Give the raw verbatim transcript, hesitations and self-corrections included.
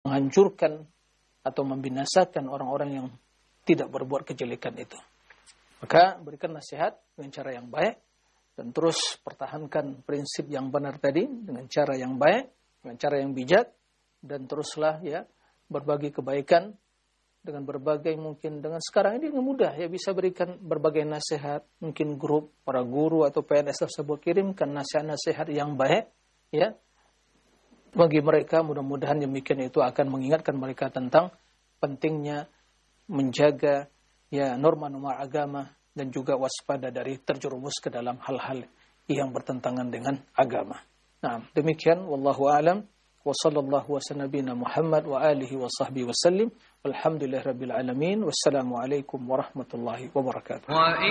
menghancurkan atau membinasakan orang-orang yang tidak berbuat kejelekan itu. Maka berikan nasihat dengan cara yang baik dan terus pertahankan prinsip yang benar tadi dengan cara yang baik, dengan cara yang bijak, dan teruslah ya berbagi kebaikan dengan berbagai mungkin dengan sekarang ini dengan mudah ya bisa berikan berbagai nasihat, mungkin grup para guru atau P N S tersebut kirimkan nasihat-nasihat yang baik ya bagi mereka, mudah-mudahan demikian itu akan mengingatkan mereka tentang pentingnya menjaga ya norma-norma agama dan juga waspada dari terjerumus ke dalam hal-hal yang bertentangan dengan agama. Nah, demikian wallahu a'lam wa sallallahu wa sallabina Muhammad wa alihi wa sahbihi wa sallim. Walhamdulillahirabbil alamin. Wassalamu alaikum warahmatullahi wabarakatuh.